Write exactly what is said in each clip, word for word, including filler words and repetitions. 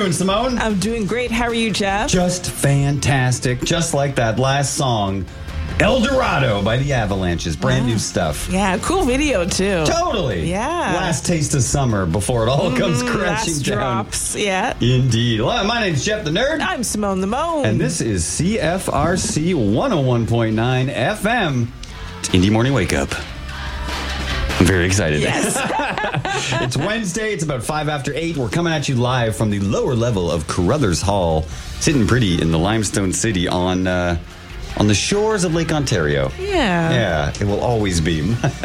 doing, Simone? I'm doing great. How are you, Jeff? Just fantastic. Just like that last song, El Dorado by the Avalanches. Brand wow. new stuff. Yeah, cool video, too. Totally. Yeah. Last taste of summer before it all mm, comes crashing last down. drops, yeah. Indeed. Well, my name's Jeff the Nerd. I'm Simone the Moan. And this is C F R C one oh one point nine F M. It's Indie Morning Wake Up. I'm very excited. Yes. It's Wednesday. It's about five after eight. We're coming at you live from the lower level of Carruthers Hall, sitting pretty in the Limestone City on uh, on the shores of Lake Ontario. Yeah. Yeah, it will always be.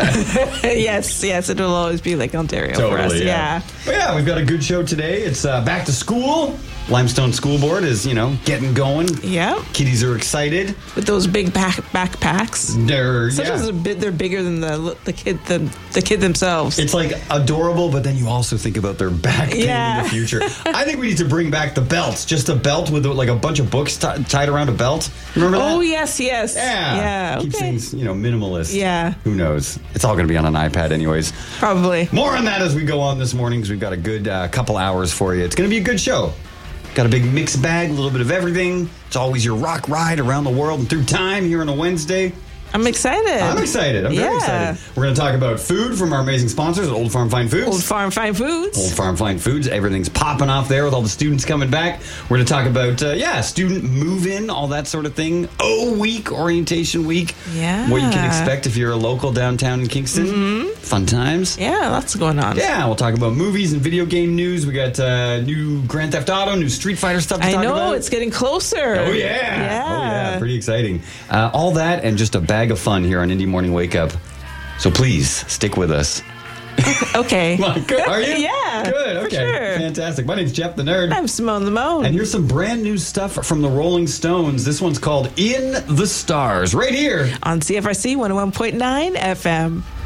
yes, yes, it will always be Lake Ontario totally, for us. Yeah. yeah. But yeah, we've got a good show today. It's uh, back to school. Limestone School Board is, you know, getting going. Yeah. Kiddies are excited. With those big back backpacks. They're, Sometimes yeah. a bit, they're bigger than the the kid the, the kid themselves. It's like adorable, but then you also think about their back pain yeah. in the future. I think we need to bring back the belts. Just a belt with like a bunch of books t- tied around a belt. Remember that? Oh, yes, yes. Yeah. Yeah. Keeps okay. things, you know, minimalist. Yeah. Who knows? It's all going to be on an iPad anyways. Probably. More on that as we go on this morning because we've got a good uh, couple hours for you. It's going to be a good show. Got a big mixed bag, a little bit of everything. It's always your rock ride around the world and through time here on a Wednesday. I'm excited. I'm excited. I'm yeah. very excited. We're going to talk about food from our amazing sponsors at Old Farm Fine Foods. Old Farm Fine Foods. Old Farm Fine Foods. Everything's popping off there with all the students coming back. We're going to talk about, uh, yeah, student move-in, all that sort of thing. O week, orientation week. Yeah. What you can expect if you're a local downtown in Kingston. Mm-hmm. Fun times. Yeah, lots going on. Yeah, we'll talk about movies and video game news. We got uh, new Grand Theft Auto, new Street Fighter stuff to I talk know, about. it's getting closer. Oh, yeah. Yeah. Oh, yeah. Pretty exciting. Uh, all that and just a bag of fun here on Indie Morning Wake Up. So please, stick with us. Okay. Good. Are you? Yeah. Good. Okay. Sure. Fantastic. My name's Jeff the Nerd. I'm Simone the Moan. And here's some brand new stuff from the Rolling Stones. This one's called In the Stars, right here on C F R C one oh one point nine F M.